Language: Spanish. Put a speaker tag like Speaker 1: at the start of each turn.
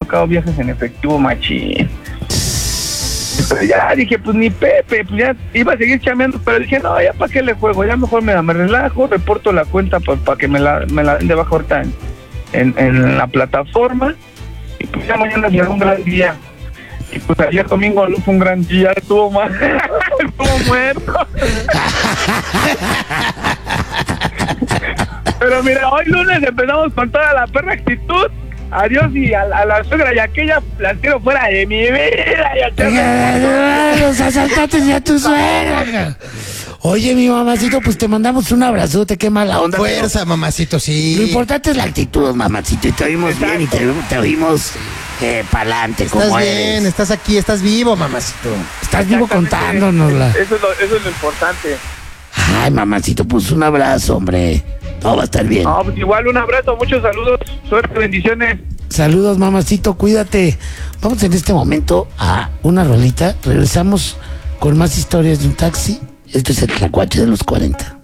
Speaker 1: tocado viajes en efectivo, machín. Pero ya dije, pues ni Pepe, pues ya iba a seguir chameando, pero dije, no, ya para qué le juego, ya mejor me relajo, reporto la cuenta para que me la den de baja ahorita en la plataforma, y pues ya mañana será un gran día. Y pues ayer domingo no fue un gran día, estuvo mal, estuvo muerto. Pero mira, hoy lunes empezamos con toda la perra actitud. Adiós y a la suegra y aquella la quiero fuera de mi vida.
Speaker 2: Los asaltantes y a tu suegra. Oye, mi mamacito, pues te mandamos un abrazote, qué mala onda.
Speaker 3: Fuerza, mamacito, sí.
Speaker 2: Lo importante es la actitud, mamacito, y te oímos bien y te oímos pa'lante, como
Speaker 3: Estás
Speaker 2: eres.
Speaker 3: bien, estás aquí, estás vivo, mamacito.
Speaker 2: Estás vivo contándonosla.
Speaker 1: Eso es lo importante.
Speaker 2: Ay, mamacito, pues un abrazo, hombre. Todo va a estar bien.
Speaker 1: No, pues igual un abrazo, muchos saludos, suerte, bendiciones.
Speaker 2: Saludos, mamacito, cuídate. Vamos en este momento a una rolita. Regresamos con más historias de un taxi. Esto es el Tlacuache de los 40.